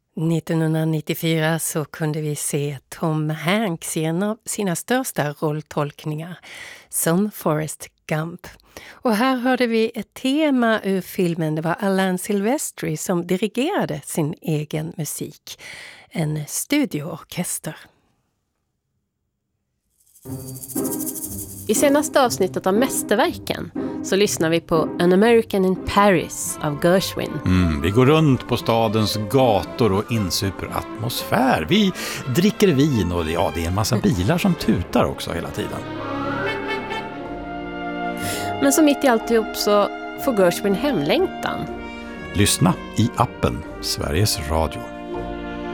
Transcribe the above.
1994 så kunde vi se Tom Hanks i en av sina största rolltolkningar som Forrest Gump. Och här hörde vi ett tema ur filmen. Det var Alan Silvestri som dirigerade sin egen musik. En studioorkester. I senaste avsnittet av Mästerverken så lyssnar vi på An American in Paris av Gershwin. Vi går runt på stadens gator och insuper atmosfär. Vi dricker vin och det är en massa bilar som tutar också hela tiden. Men så mitt i alltihop så får Gershwin hemlängtan. Lyssna i appen Sveriges Radio.